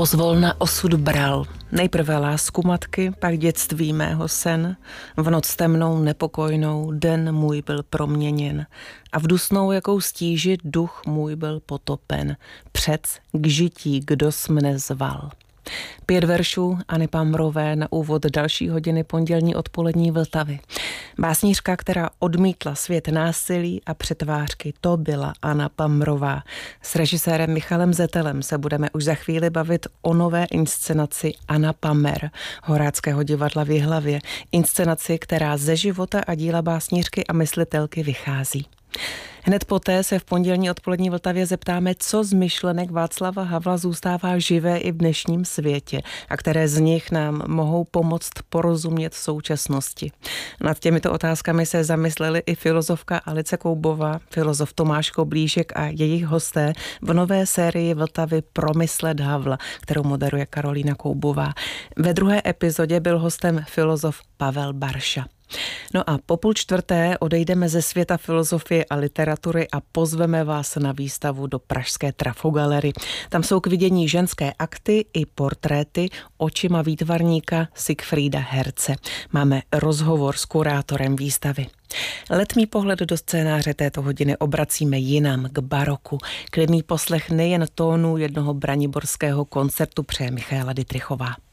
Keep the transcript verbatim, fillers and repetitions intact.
Pozvolna osud bral. Nejprve lásku matky, pak dětství mého sen. V noc temnou, nepokojnou, den můj byl proměněn. A v dusnou jakou stíži duch můj byl potopen. Přec k žití, kdo mne zval. Pět veršů Anny Pamrové na úvod další hodiny pondělní odpolední Vltavy. Básnířka, která odmítla svět násilí a přetvářky, to byla Anna Pamrová. S režisérem Michalem Zetelem se budeme už za chvíli bavit o nové inscenaci Anna Pamer Horáckého divadla v Jihlavě. Inscenaci, která ze života a díla básnířky a myslitelky vychází. Hned poté se v pondělní odpolední Vltavě zeptáme, co z myšlenek Václava Havla zůstává živé i v dnešním světě a které z nich nám mohou pomoct porozumět současnosti. Nad těmito otázkami se zamysleli i filozofka Alice Koubová, filozof Tomáš Koblížek a jejich hosté v nové sérii Vltavy Promyslet Havla, kterou moderuje Karolína Koubová. Ve druhé epizodě byl hostem filozof Pavel Barša. No a po půl čtvrté odejdeme ze světa filozofie a literatury a pozveme vás na výstavu do pražské Trafogalery. Tam jsou k vidění ženské akty i portréty očima výtvarníka Siegfrieda Herze. Máme rozhovor s kurátorem výstavy. Letmý pohled do scénáře této hodiny obracíme jinam, k baroku. Klidný poslech nejen tónů jednoho braniborského koncertu přeje Michaela Dittrichová.